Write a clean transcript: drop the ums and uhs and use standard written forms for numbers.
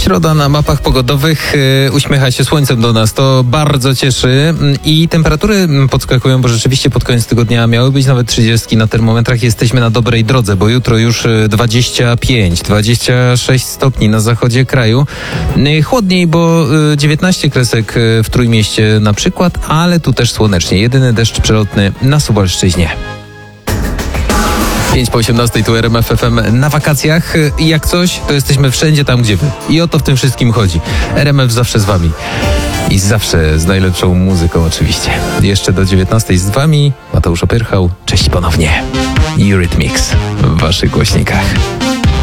Środa na mapach pogodowych uśmiecha się słońcem do nas. To bardzo cieszy i temperatury podskakują, bo rzeczywiście pod koniec tygodnia miały być nawet 30 na termometrach. Jesteśmy na dobrej drodze, bo jutro już 25, 26 stopni na zachodzie kraju. Chłodniej, bo 19 kresek w Trójmieście na przykład, ale tu też słonecznie. Jedyny deszcz przelotny na Suwalszczyźnie. 5 po 18 tu RMF FM na wakacjach i jak coś, to jesteśmy wszędzie tam, gdzie wy. I o to w tym wszystkim chodzi. RMF zawsze z wami. I zawsze z najlepszą muzyką oczywiście. Jeszcze do 19 z wami Mateusz Opyrchał. Cześć ponownie. Eurythmics w waszych głośnikach.